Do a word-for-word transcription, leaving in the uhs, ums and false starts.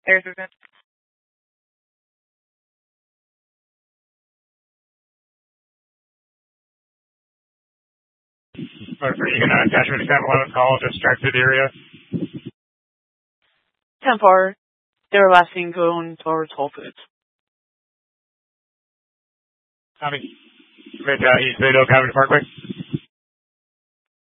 Air assistant. Or you can uh, attachment to seven eleven call, just drive through the area. ten four, they're last seen going towards Whole Foods. Tommy, right, uh, East Bay Oak Avenue Parkway.